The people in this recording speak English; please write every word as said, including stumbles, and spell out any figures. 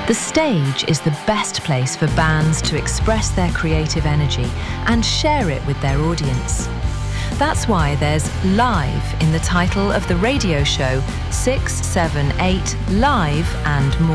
The stage is the best place for bands to express their creative energy and share it with their audience. That's why there's Live in the title of the radio show six seven eight Live and More.